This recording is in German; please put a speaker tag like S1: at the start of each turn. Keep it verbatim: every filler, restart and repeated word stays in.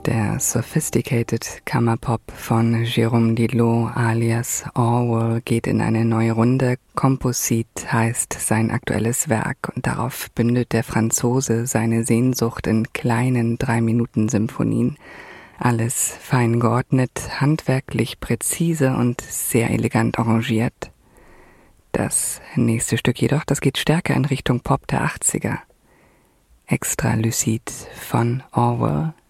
S1: Der Sophisticated Kammerpop von Jérôme Didlot alias Orwell geht in eine neue Runde. Composite heißt sein aktuelles Werk und darauf bündet der Franzose seine Sehnsucht in kleinen Drei-Minuten-Symphonien. Alles fein geordnet, handwerklich präzise und sehr elegant arrangiert. Das nächste Stück jedoch, das geht stärker in Richtung Pop der achtziger. Extra lucide von Orwell.